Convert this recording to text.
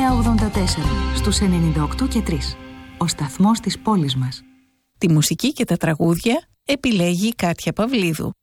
984 στους 98 και 3. Ο σταθμός της πόλης μας. Τη μουσική και τα τραγούδια επιλέγει η Κάτια Παυλίδου.